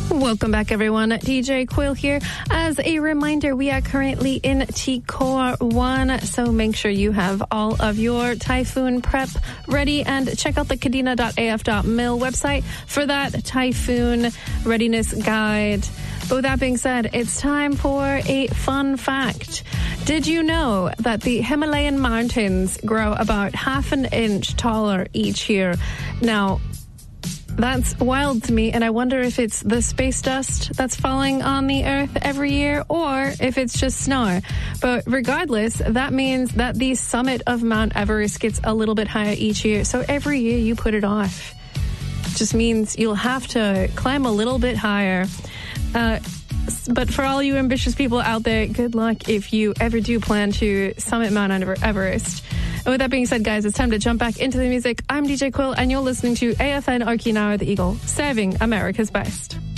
Welcome back, everyone. DJ Quill here. As a reminder, we are currently in T-Core 1, so make sure you have all of your typhoon prep ready and check out the kadena.af.mil website for that typhoon readiness guide. But with that being said, it's time for a fun fact. Did you know that the Himalayan mountains grow about half an inch taller each year? Now, that's wild to me, and I wonder if it's the space dust that's falling on the Earth every year or if it's just snow. But regardless, that means that the summit of Mount Everest gets a little bit higher each year. So every year you put it off. Just means you'll have to climb a little bit higher. But for all you ambitious people out there, good luck if you ever do plan to summit Mount Everest. And with that being said, guys, it's time to jump back into the music. I'm DJ Quill, and you're listening to AFN Okinawa The Eagle, serving America's best.